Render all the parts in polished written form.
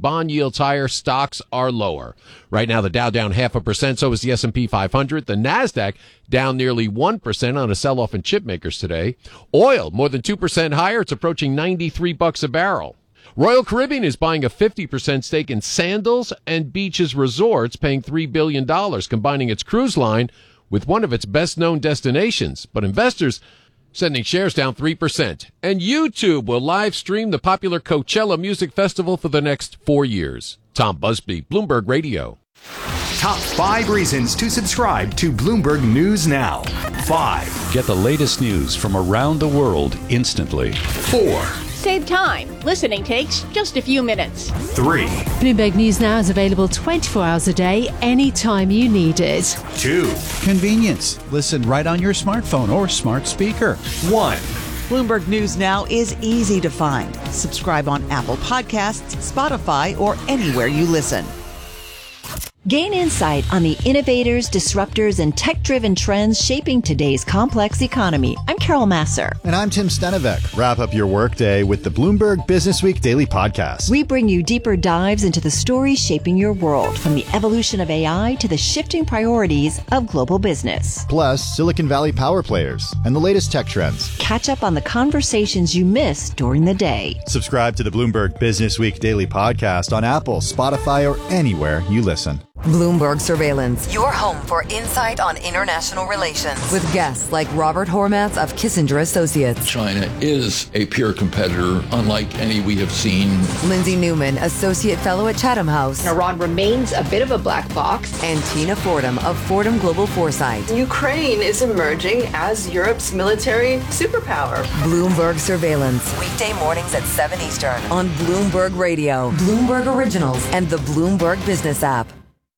bond yields higher, stocks are lower. Right now, the Dow down 0.5%, so is the S&P 500. The NASDAQ down nearly 1% on a sell-off in chip makers today. Oil more than 2% higher. It's approaching $93 a barrel. Royal Caribbean is buying a 50% stake in Sandals and Beaches Resorts, paying $3 billion, combining its cruise line with one of its best-known destinations. But investors sending shares down 3%. And YouTube will live stream the popular Coachella Music Festival for the next 4 years. Tom Busby, Bloomberg Radio. Top 5 reasons to subscribe to Bloomberg News Now. 5. Get the latest news from around the world instantly. 4. Save time. Listening takes just a few minutes. 3. Bloomberg News Now is available 24 hours a day, anytime you need it. 2. Convenience. Listen right on your smartphone or smart speaker. 1. Bloomberg News Now is easy to find. Subscribe on Apple Podcasts, Spotify, or anywhere you listen. Gain insight on the innovators, disruptors, and tech-driven trends shaping today's complex economy. I'm Carol Masser. And I'm Tim Stenevec. Wrap up your workday with the Bloomberg Businessweek Daily Podcast. We bring you deeper dives into the stories shaping your world, from the evolution of AI to the shifting priorities of global business. Plus, Silicon Valley power players and the latest tech trends. Catch up on the conversations you missed during the day. Subscribe to the Bloomberg Businessweek Daily Podcast on Apple, Spotify, or anywhere you listen. Bloomberg Surveillance, your home for insight on international relations. With guests like Robert Hormats of Kissinger Associates. China is a peer competitor unlike any we have seen. Lindsay Newman, Associate Fellow at Chatham House. Iran remains a bit of a black box. And Tina Fordham of Fordham Global Foresight. Ukraine is emerging as Europe's military superpower. Bloomberg Surveillance, weekday mornings at 7 Eastern on Bloomberg Radio, Bloomberg Originals, and the Bloomberg Business app.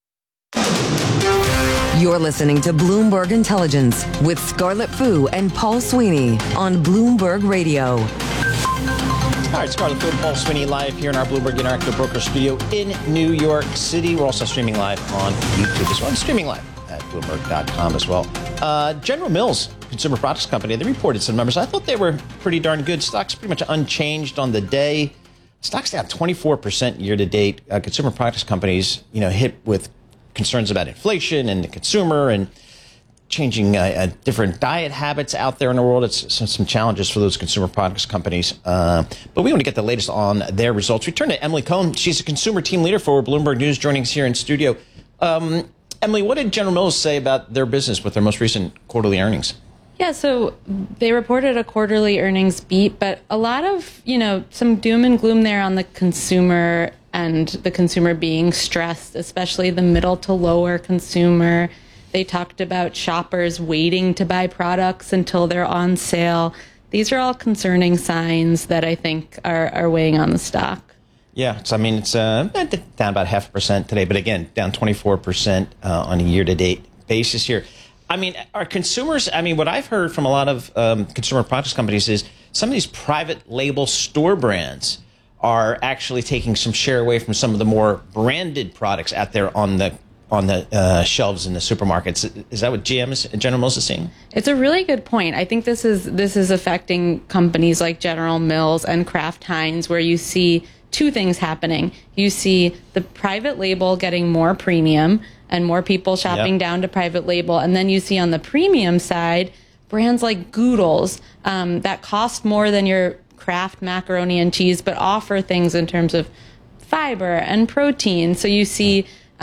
You're listening to Bloomberg Intelligence with Scarlett Fu and Paul Sweeney on Bloomberg Radio. All right, Scarlett Fu and Paul Sweeney live here in our Bloomberg Interactive Broker Studio in New York City. We're also streaming live on YouTube as well. I'm streaming live at Bloomberg.com as well. General Mills, consumer products company, they reported some numbers. I thought they were pretty darn good. Stocks pretty much unchanged on the day. Stocks down 24% year to date. Consumer products companies, hit with concerns about inflation and the consumer and changing different diet habits out there in the world. It's some challenges for those consumer products companies. But we want to get the latest on their results. We turn to Emily Cohn. She's a consumer team leader for Bloomberg News, joining us here in studio. Emily, what did General Mills say about their business with their most recent quarterly earnings? Yeah, so they reported a quarterly earnings beat, but a lot of, some doom and gloom there on the consumer and the consumer being stressed, especially the middle to lower consumer. They talked about shoppers waiting to buy products until they're on sale. These are all concerning signs that I think are weighing on the stock. Yeah, it's down about 0.5% today, but again, down 24% on a year-to-date basis here. Are consumers, what I've heard from a lot of consumer products companies is some of these private label store brands are actually taking some share away from some of the more branded products out there on the shelves in the supermarkets. Is that what General Mills is seeing? It's a really good point. I think this is affecting companies like General Mills and Kraft Heinz, where you see two things happening. You see the private label getting more premium and more people shopping down to private label. And then you see on the premium side, brands like Goodles that cost more than your Kraft macaroni and cheese, but offer things in terms of fiber and protein. So you see,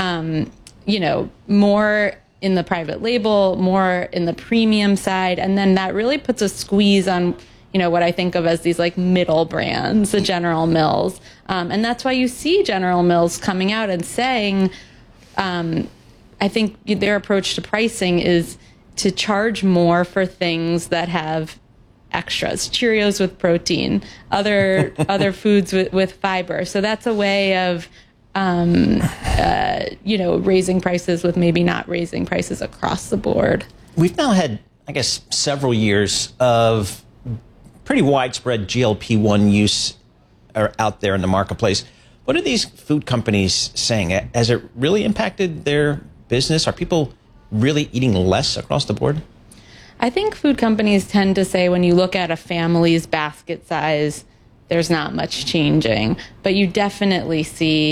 more in the private label, more in the premium side. And then that really puts a squeeze on, what I think of as these like middle brands, the General Mills. And that's why you see General Mills coming out and saying, I think their approach to pricing is to charge more for things that have extras, Cheerios with protein, other foods with fiber. So that's a way of, raising prices with maybe not raising prices across the board. We've now had, I guess, several years of pretty widespread GLP-1 use out there in the marketplace. What are these food companies saying? Has it really impacted their business? Are people really eating less across the board? I think food companies tend to say when you look at a family's basket size, there's not much changing. But you definitely see